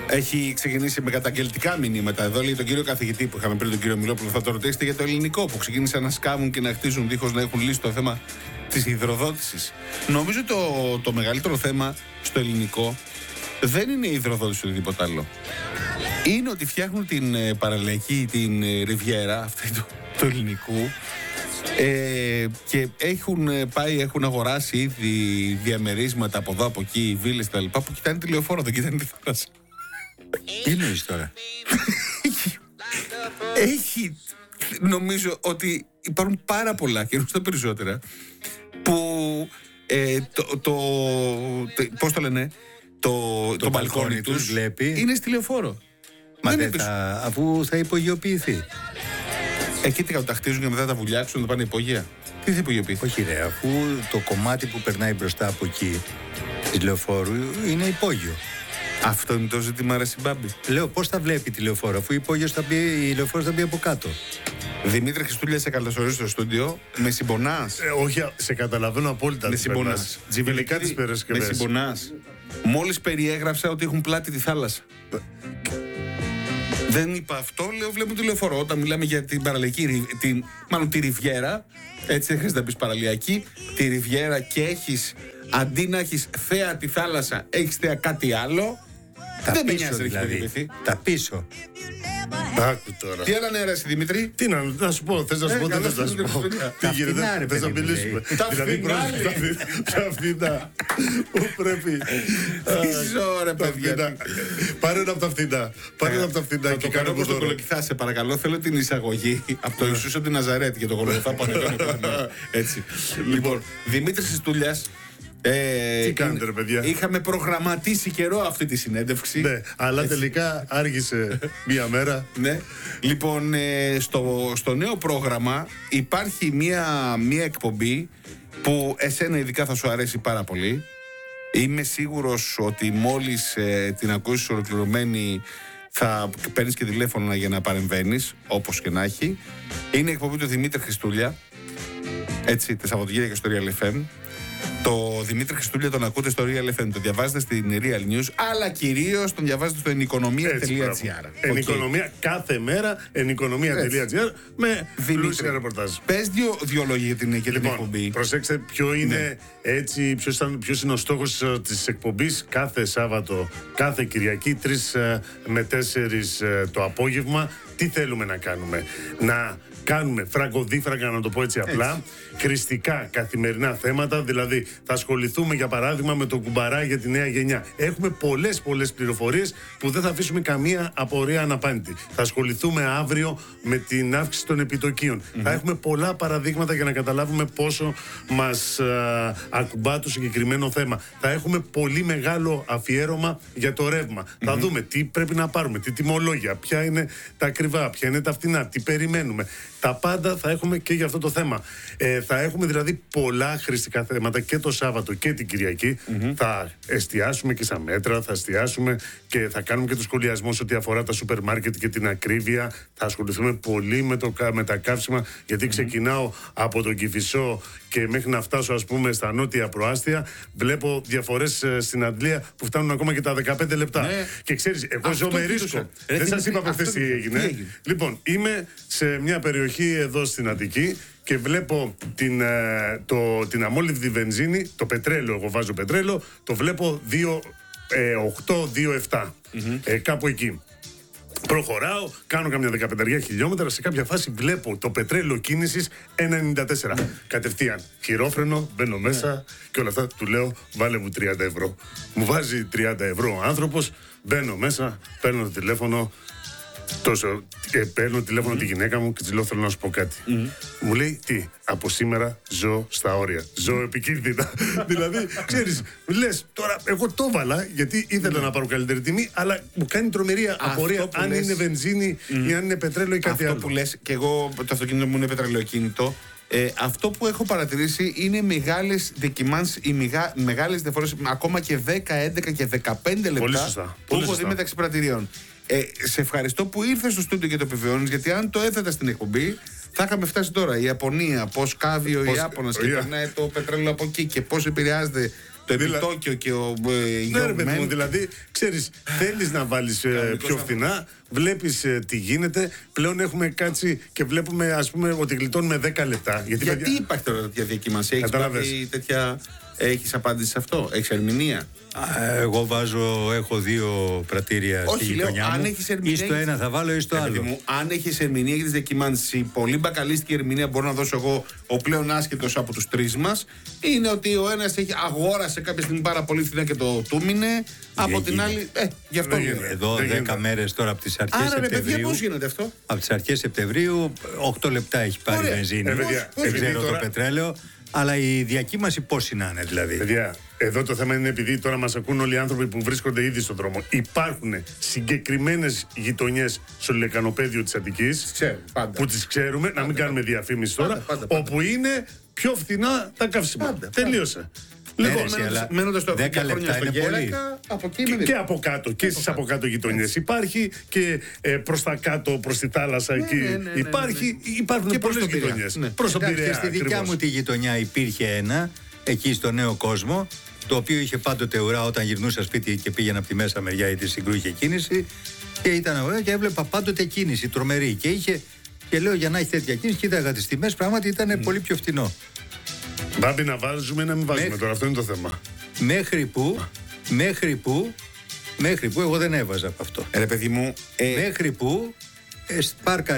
Έχει ξεκινήσει με καταγγελτικά μηνύματα. Εδώ λέει τον κύριο καθηγητή που είχαμε πριν, τον κύριο Μιλόπουλο, θα το ρωτήσετε για το ελληνικό που ξεκίνησαν να σκάβουν και να χτίζουν δίχως να έχουν λύσει το θέμα της υδροδότησης. Νομίζω το μεγαλύτερο θέμα στο ελληνικό δεν είναι η υδροδότηση ή οτιδήποτε άλλο. Είναι ότι φτιάχνουν την παραλιακή, την ριβιέρα αυτή του ελληνικού και έχουν αγοράσει ήδη διαμερίσματα από εδώ, από εκεί, βίλες κτλ. Που κοιτάνε τηλεοφόρο, δεν κοιτάνε τη θάλασσα. Τι εννοείς τώρα? Έχει, νομίζω ότι υπάρχουν πάρα πολλά και τα περισσότερα που πώς το λένε, το μπαλκόνι τους βλέπει. Είναι στη λεωφόρο. Μα δεν αφού θα υπογειοποιηθεί. Εκεί τα χτίζουν και μετά τα βουλιάξουν, να πάνε υπόγεια. Τι θα υπογειοποιηθεί? Όχι ρε, αφού το κομμάτι που περνάει μπροστά από εκεί της λεωφόρου είναι υπόγειο. Αυτό είναι το ζήτημα, ρε Συμπάμπη. Λέω, πώς θα βλέπει τη λεωφόρο, αφού η λεωφόρο θα μπει από κάτω. Δημήτρη Χριστούλια, σε καλωσορίζω στο στούντιο. Με συμπονάς? Όχι, σε καταλαβαίνω απόλυτα. Με συμπονάς. Τζιβιλικά τις Παρασκευές. Με συμπονάς. Μόλις περιέγραψα ότι έχουν πλάτη τη θάλασσα. Δεν είπα αυτό, λέω, βλέπω τη λεωφόρο. Όταν μιλάμε για την παραλιακή, μάλλον τη ριβιέρα, έτσι δεν χρειάζεται να πεις παραλιακή, τη ριβιέρα και έχεις, αντί να έχεις θέα τη θάλασσα, έχεις θέα κάτι άλλο. Δεν με νοιάζει, δηλαδή. Τα πίσω. Άκου τώρα. Τι άλλα νέα, Δημήτρη? Τι να σου πω, θες να σου πω, δεν θες να σου πω. Τι γίνεται, θες να μιλήσουμε? Δηλαδή τα φθηνά που πρέπει. Πίσω ρε παιδιά. Πάρε ένα από τα φθηνά. Πάρε ένα από τα φθηνά. Θα το κάνω όπως το Κολοκυθά, σε παρακαλώ. Θέλω την εισαγωγή από το Ιησούς από την Ναζαρέτη για το Κολοκυθά που έτσι. Λοιπόν, Δημήτρης Χριστούλιας. Τι κάνετε ρε παιδιά? Είχαμε προγραμματίσει καιρό αυτή τη συνέντευξη. Ναι, αλλά τελικά άργησε μία μέρα. Ναι. Λοιπόν, στο νέο πρόγραμμα υπάρχει μία εκπομπή που εσένα ειδικά θα σου αρέσει πάρα πολύ. Είμαι σίγουρος ότι μόλις την ακούσεις ολοκληρωμένη θα παίρνεις και τηλέφωνο για να παρεμβαίνεις, όπως και να έχει. Είναι η εκπομπή του Δημήτρη Χριστούλια, έτσι, τη Σαββατοκύριακα στο Real FM. Το Δημήτρη Χριστούλια τον ακούτε στο Real FM, το διαβάζετε στην Real News, αλλά κυρίως τον διαβάζετε στο enikonomia.gr. Ενικονομία κάθε μέρα, enikonomia.gr με πλούσια ρεπορτάζ. Πες δύο λόγια για την εκπομπή. Προσέξτε ποιο είναι έτσι, ποιος είναι ο στόχος της εκπομπής. Κάθε Σάββατο, κάθε Κυριακή, 3 με 4 το απόγευμα. Τι θέλουμε να κάνουμε? Να κάνουμε φραγκοδίφραγκα, να το πω έτσι απλά, χρηστικά καθημερινά θέματα. Δηλαδή, θα ασχοληθούμε για παράδειγμα με το κουμπαρά για τη νέα γενιά. Έχουμε πολλές πληροφορίες που δεν θα αφήσουμε καμία απορία αναπάντητη. Θα ασχοληθούμε αύριο με την αύξηση των επιτοκίων. Θα έχουμε πολλά παραδείγματα για να καταλάβουμε πόσο μας ακουμπά το συγκεκριμένο θέμα. Θα έχουμε πολύ μεγάλο αφιέρωμα για το ρεύμα. Θα δούμε τι πρέπει να πάρουμε, τι τιμολόγια, ποια είναι τα ακριβά, ποια είναι τα φτηνά, τι περιμένουμε. Τα πάντα θα έχουμε και για αυτό το θέμα. Θα έχουμε δηλαδή πολλά χρηστικά θέματα και το Σάββατο και την Κυριακή. Θα εστιάσουμε και στα μέτρα, θα εστιάσουμε και θα κάνουμε και το σχολιασμό σε ό,τι αφορά τα σούπερ μάρκετ και την ακρίβεια. Θα ασχοληθούμε πολύ με τα καύσιμα, γιατί ξεκινάω από τον Κηφισό και μέχρι να φτάσω, ας πούμε, στα νότια προάστια. Βλέπω διαφορές στην Αντλία που φτάνουν ακόμα και τα 15 λεπτά. Και ξέρεις, εγώ ζω με ρίσκο. Δεν σας είπα από χθες τι έγινε. Λοιπόν, είμαι σε μια περιοχή εδώ στην Αττική και βλέπω την αμόλυβδη βενζίνη, το πετρέλαιο, εγώ βάζω πετρέλαιο, το βλέπω 2,8-2,7. Κάπου εκεί. Προχωράω, κάνω καμιά 15 χιλιόμετρα. Σε κάποια φάση βλέπω το πετρέλαιο κίνησης 1,94. Κατευθείαν χειρόφρενο, μπαίνω μέσα και όλα αυτά. Του λέω, βάλε μου 30 ευρώ. Μου βάζει 30 ευρώ ο άνθρωπος, μπαίνω μέσα, παίρνω το τηλέφωνο. Παίρνω τηλέφωνο τη γυναίκα μου και της λέω, θέλω να σου πω κάτι. Μου λέει, τι, από σήμερα ζω στα όρια. Ζω επικίνδυνα. Δηλαδή, ξέρεις, λες, τώρα εγώ το έβαλα γιατί ήθελα να πάρω καλύτερη τιμή, αλλά μου κάνει τρομερή απορία αν είναι βενζίνη ή αν είναι πετρέλαιο ή κάτι άλλο. Αυτό που λες, και εγώ το αυτοκίνητο μου είναι πετρελαιοκίνητο. Αυτό που έχω παρατηρήσει είναι μεγάλες δεκιμάνσεις ή μεγάλες διαφορές, ακόμα και 10, 11 και 15 λεπτά που έχω δει μεταξύ πρατηριών. Σε ευχαριστώ που ήρθες στο στούντιο και το επιβεβαιώνεις, γιατί αν το έθετα στην εκπομπή θα είχαμε φτάσει τώρα. Η Ιαπωνία, πώς κάβει ο Ιάπωνας και περνάει το πετρέλαιο από εκεί και πώς επηρεάζεται Το επιτόκιο και ο Ναι, ρε παιδί μου, δηλαδή, ξέρεις, θέλεις να βάλεις πιο φθηνά, βλέπεις τι γίνεται. Πλέον έχουμε κάτσει και βλέπουμε, ας πούμε, ότι γλιτώνουμε 10 λεπτά. Γιατί υπάρχει τώρα τέτοια διακύμανση, έχεις απάντηση σε αυτό, έχεις ερμηνεία? Εγώ έχω 2 πρατήρια στη γειτονιά μου. Ή στο ένα θα βάλω ή στο άλλο. Αν έχεις ερμηνεία για τις διακυμάνσεις, πολύ μπακαλίστικη ερμηνεία μπορώ να δώσω εγώ, ο πλέον άσχετος από τους 3 μας, είναι ότι ο ένας αγόρασε κάποια στιγμή πάρα πολύ φθηνά και το τούμινε, από την άλλη. Γι' αυτό γίνεται. Εδώ 10 μέρες τώρα από τις αρχές Σεπτεμβρίου. Πώς γίνεται αυτό? Από τις αρχές Σεπτεμβρίου, 8 λεπτά έχει πάρει η βενζίνη. Δεν ξέρω το πετρέλαιο. Αλλά η διακύμαση πώς είναι, δηλαδή? Παιδιά, εδώ το θέμα είναι επειδή τώρα μας ακούν όλοι οι άνθρωποι που βρίσκονται ήδη στον δρόμο. Υπάρχουν συγκεκριμένες γειτονιές στο λεκανοπέδιο της Αττικής που τις ξέρουμε, να μην κάνουμε διαφήμιση τώρα, όπου είναι πιο φθηνά τα καύσιμα. Τελείωσε. Λοιπόν, μένοντας 10 λεπτά είναι πολύ. Και από κάτω, και στις από κάτω γειτονιές υπάρχει, και προς τα κάτω, προς τη θάλασσα εκεί υπάρχουν πολλές γειτονιές. Προς τον Πειραιά. Στη δικιά μου τη γειτονιά υπήρχε ένα, εκεί στο Νέο Κόσμο, το οποίο είχε πάντοτε ουρά όταν γυρνούσα σπίτι και πήγαινα από τη μέσα μεριά ή τη Συγκρού είχε κίνηση, και ήταν ωραίο και έβλεπα πάντοτε κίνηση τρομερή. Και λέω, για να έχει τέτοια κίνηση, κοίταγα τις τιμές, πράγματι ήταν πολύ πιο φθηνό. Μπάμπη, να βάζουμε ή να μην βάζουμε τώρα, αυτό είναι το θέμα. Μέχρι που εγώ δεν έβαζα από αυτό. Ρε παιδί μου, μέχρι που σπάρκα